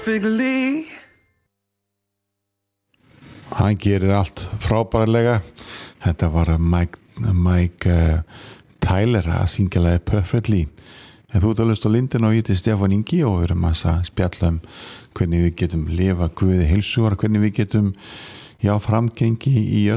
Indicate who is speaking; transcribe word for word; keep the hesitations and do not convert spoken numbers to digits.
Speaker 1: perfectly.
Speaker 2: Hann gerir allt frábærlega. Þetta var Mike, Mike uh, Tyler að syngja lagið Perfectly. En þú ert að hlusta á Lindina og ég heiti Stefán Ingi og við erum að spjalla um hvernig við getum lifa Guði heilsugar, hvernig við getum já, framgengi í